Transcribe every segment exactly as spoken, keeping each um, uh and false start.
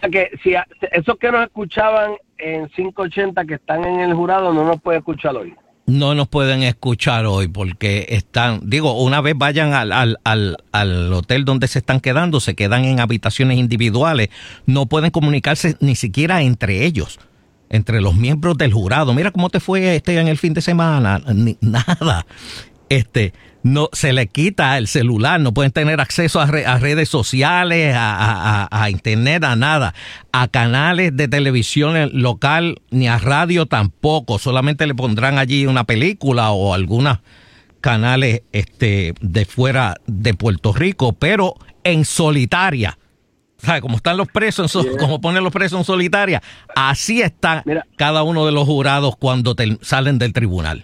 que si a, esos que nos escuchaban en quinientos ochenta que están en el jurado no nos pueden escuchar hoy. No nos pueden escuchar hoy porque están, digo, una vez vayan al, al, al, al hotel donde se están quedando, se quedan en habitaciones individuales, no pueden comunicarse ni siquiera entre ellos, entre los miembros del jurado. Mira cómo te fue este en el fin de semana, ni, nada. Este, no se le quita el celular, no pueden tener acceso a, re, a redes sociales, a, a, a internet, a nada, a canales de televisión local, ni a radio tampoco, solamente le pondrán allí una película o algunos canales este, de fuera de Puerto Rico, pero en solitaria. ¿Sabes? Como están los presos, en so, yeah. como ponen los presos en solitaria, así está Mira, cada uno de los jurados cuando te, salen del tribunal.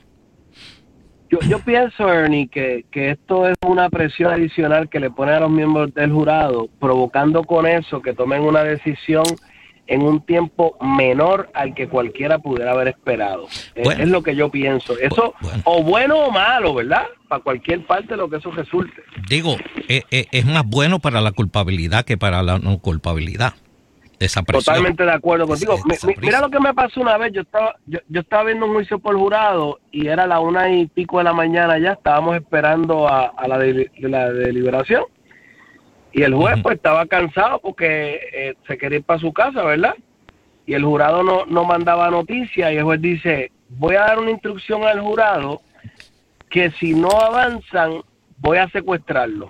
Yo, yo pienso, Ernie, que, que esto es una presión adicional que le ponen a los miembros del jurado, provocando con eso que tomen una decisión en un tiempo menor al que cualquiera pudiera haber esperado. Bueno, es, es lo que yo pienso. Eso, bueno. o bueno o malo, ¿verdad? Para cualquier parte de lo que eso resulte. Digo, es, es, es más bueno para la culpabilidad que para la no culpabilidad. Esa presión. Totalmente de acuerdo contigo. Esa, esa Mira lo que me pasó una vez. Yo estaba yo, yo estaba viendo un juicio por jurado y era la una y pico de la mañana ya. Estábamos esperando a, a la, de, la deliberación. Y el juez uh-huh. pues estaba cansado porque eh, se quería ir para su casa, ¿verdad? Y el jurado no, no mandaba noticias y el juez dice, voy a dar una instrucción al jurado que si no avanzan voy a secuestrarlo.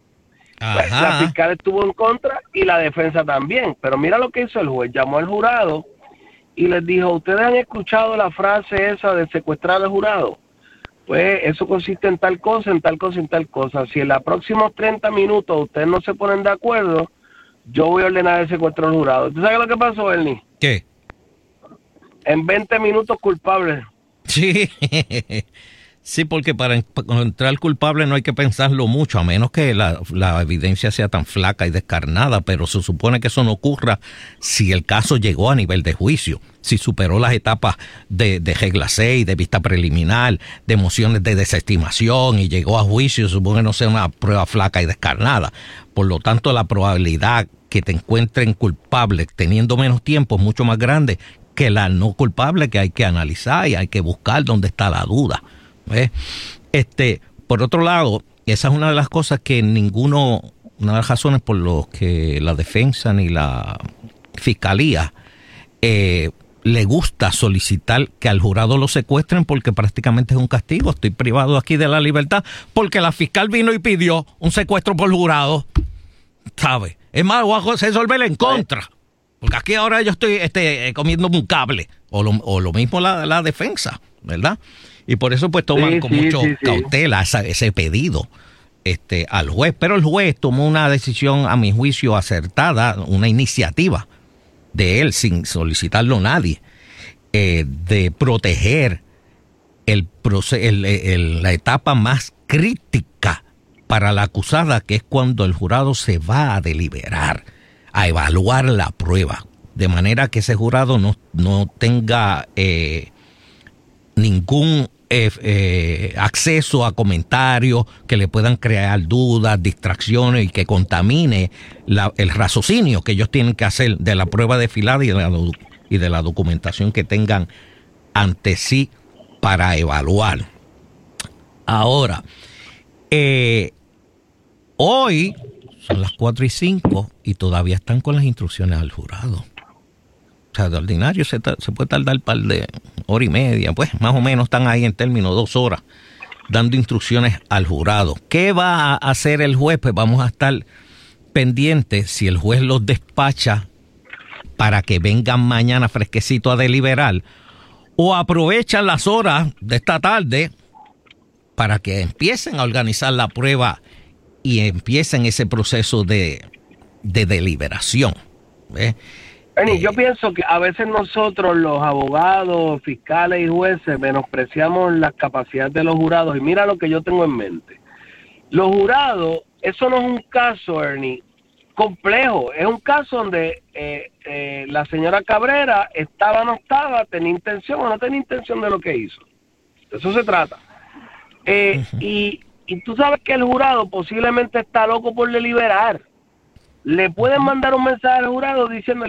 Pues, la fiscal estuvo en contra y la defensa también, pero mira lo que hizo el juez, llamó al jurado y les dijo, ¿ustedes han escuchado la frase esa de secuestrar al jurado? Pues eso consiste en tal cosa, en tal cosa, en tal cosa. Si en los próximos treinta minutos ustedes no se ponen de acuerdo, yo voy a ordenar el secuestro al jurado. ¿Tú sabes lo que pasó, Ernie? ¿Qué? En veinte minutos culpable. Sí. Sí, porque para encontrar culpable no hay que pensarlo mucho, a menos que la, la evidencia sea tan flaca y descarnada, pero se supone que eso no ocurra si el caso llegó a nivel de juicio, si superó las etapas de, de regla seis, de vista preliminar, de mociones de desestimación y llegó a juicio, se supone que no sea una prueba flaca y descarnada. Por lo tanto, la probabilidad que te encuentren culpable teniendo menos tiempo es mucho más grande que la no culpable, que hay que analizar y hay que buscar dónde está la duda. ¿Eh? Este, por otro lado, esa es una de las cosas que ninguno, una de las razones por las que la defensa ni la fiscalía eh, le gusta solicitar que al jurado lo secuestren, porque prácticamente es un castigo. Estoy privado aquí de la libertad porque la fiscal vino y pidió un secuestro por jurado, ¿sabe? Es más, voy a resolverle en contra, porque aquí ahora yo estoy este, comiendo un cable, o lo, o lo mismo la, la defensa, ¿verdad? Y por eso pues toman sí, con sí, mucho sí, cautela sí. Esa, ese pedido este, al juez. Pero el juez tomó una decisión, a mi juicio, acertada, una iniciativa de él, sin solicitarlo a nadie, eh, de proteger el, el, el, la etapa más crítica para la acusada, que es cuando el jurado se va a deliberar, a evaluar la prueba, de manera que ese jurado no, no tenga eh, ningún Eh, eh, acceso a comentarios que le puedan crear dudas, distracciones y que contamine la, el raciocinio que ellos tienen que hacer de la prueba desfilada y de la, y de la documentación que tengan ante sí para evaluar. Ahora, eh, hoy son las cuatro y cinco y todavía están con las instrucciones al jurado. O sea, de ordinario se, se puede tardar un par de hora y media, pues más o menos están ahí en términos dos horas dando instrucciones al jurado. ¿Qué va a hacer el juez? Pues vamos a estar pendientes si el juez los despacha para que vengan mañana fresquecito a deliberar, o aprovechan las horas de esta tarde para que empiecen a organizar la prueba y empiecen ese proceso de, de deliberación. ¿Ves? Ernie, yo pienso que a veces nosotros, los abogados, fiscales y jueces, menospreciamos las capacidades de los jurados. Y mira lo que yo tengo en mente. Los jurados, eso no es un caso, Ernie, complejo. Es un caso donde eh, eh, la señora Cabrera estaba o no estaba, tenía intención o no tenía intención de lo que hizo. De eso se trata. Eh, uh-huh. y, y tú sabes que el jurado posiblemente está loco por deliberar. Le pueden mandar un mensaje al jurado diciendo